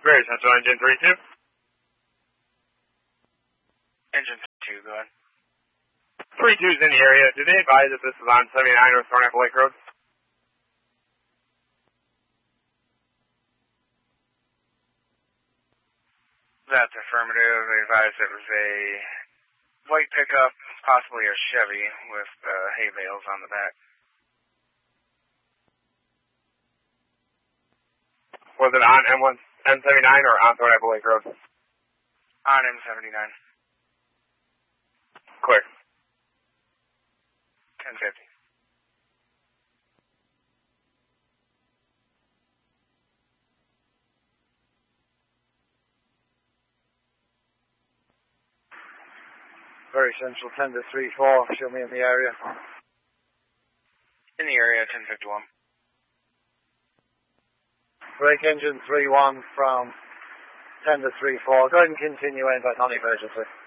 Very Central Engine 3-2. Engine 2, go ahead. 3-2's in the area. Did they advise that this is on 79 North Thornapple Lake Road? That's affirmative. They advised it was a white pickup, possibly a Chevy, with hay bales on the back. Was it on M79 or on Thornapple Lake Road? On M79. Clear. 1050. Very Central 10 to 3-4. Show me in the area. In the area, 1051. Break engine 3-1 from 10 to 3-4. Go ahead and continue in, but non-emergency.